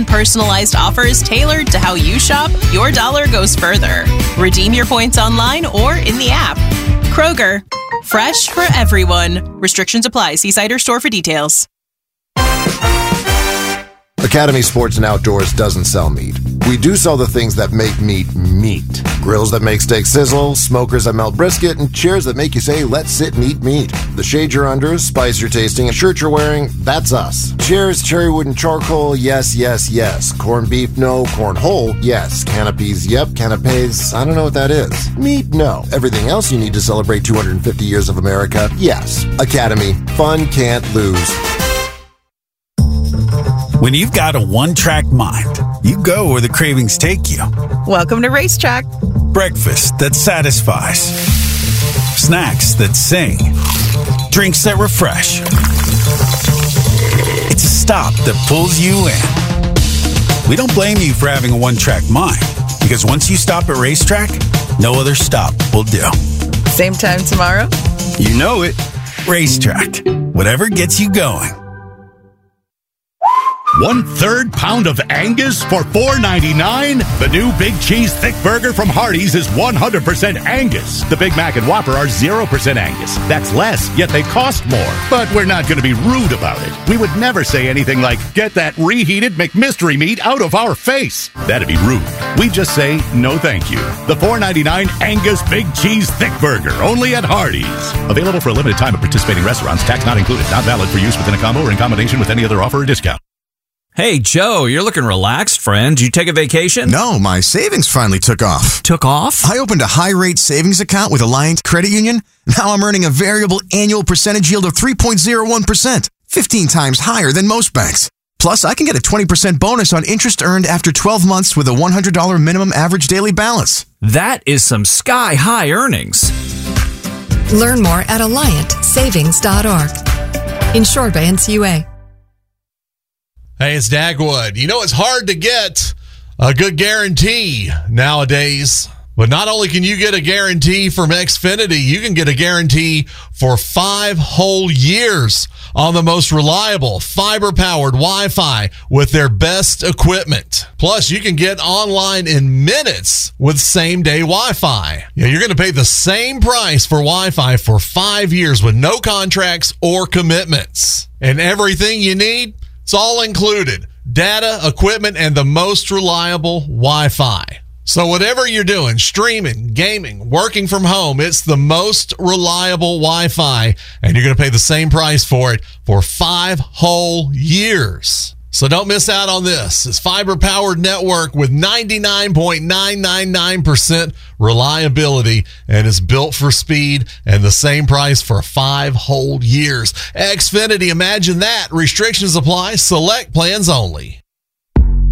personalized offers tailored to how you shop, your dollar goes further. Redeem your points online or in the app. Kroger, fresh for everyone. Restrictions apply. See site or store for details. Academy Sports and Outdoors doesn't sell meat. We do sell the things that make meat meat. Grills that make steak sizzle, smokers that melt brisket, and chairs that make you say, let's sit and eat meat. The shade you're under, spice you're tasting, a shirt you're wearing, that's us. Chairs, cherry wood, and charcoal, yes, yes, yes. Corned beef, no. Corn whole, yes. Canopies, yep. Canapes, I don't know what that is. Meat, no. Everything else you need to celebrate 250 years of America, yes. Academy, fun can't lose. When you've got a one-track mind, you go where the cravings take you. Welcome to Racetrack. Breakfast that satisfies. Snacks that sing. Drinks that refresh. It's a stop that pulls you in. We don't blame you for having a one-track mind, because once you stop at Racetrack, no other stop will do. Same time tomorrow? You know it. Racetrack. Whatever gets you going. 1/3 pound of Angus for $4.99? The new Big Cheese Thick Burger from Hardee's is 100% Angus. The Big Mac and Whopper are 0% Angus. That's less, yet they cost more. But we're not going to be rude about it. We would never say anything like, get that reheated McMystery meat out of our face. That'd be rude. We just say, no thank you. The $4.99 Angus Big Cheese Thick Burger, only at Hardee's. Available for a limited time at participating restaurants. Tax not included. Not valid for use within a combo or in combination with any other offer or discount. Hey, Joe, you're looking relaxed, friend. Did you take a vacation? No, my savings finally took off. Took off? I opened a high-rate savings account with Alliant Credit Union. Now I'm earning a variable annual percentage yield of 3.01%, 15 times higher than most banks. Plus, I can get a 20% bonus on interest earned after 12 months with a $100 minimum average daily balance. That is some sky-high earnings. Learn more at AlliantSavings.org. Insured by NCUA. Hey, it's Dagwood. You know, it's hard to get a good guarantee nowadays. But not only can you get a guarantee from Xfinity, you can get a guarantee for 5 whole years on the most reliable fiber-powered Wi-Fi with their best equipment. Plus, you can get online in minutes with same-day Wi-Fi. Yeah, you're going to pay the same price for Wi-Fi for 5 years with no contracts or commitments. And everything you need, it's all included. Data, equipment, and the most reliable Wi-Fi. So whatever you're doing, streaming, gaming, working from home, it's the most reliable Wi-Fi, and you're going to pay the same price for it for 5 whole years. So don't miss out on this. It's fiber-powered network with 99.999% reliability, and it's built for speed and the same price for 5 whole years. Xfinity, imagine that. Restrictions apply. Select plans only.